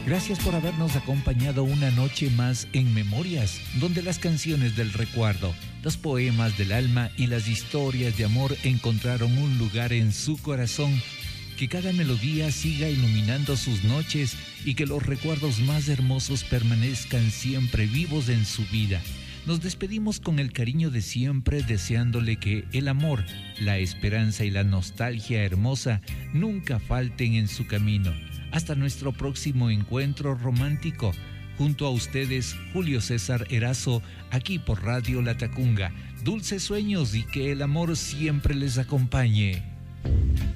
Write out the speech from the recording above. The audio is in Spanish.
Gracias por habernos acompañado una noche más en Memorias, donde las canciones del recuerdo, los poemas del alma y las historias de amor encontraron un lugar en su corazón. Que cada melodía siga iluminando sus noches y que los recuerdos más hermosos permanezcan siempre vivos en su vida. Nos despedimos con el cariño de siempre, deseándole que el amor, la esperanza y la nostalgia hermosa nunca falten en su camino. Hasta nuestro próximo encuentro romántico. Junto a ustedes, Julio César Erazo, aquí por Radio Latacunga. Dulces sueños y que el amor siempre les acompañe.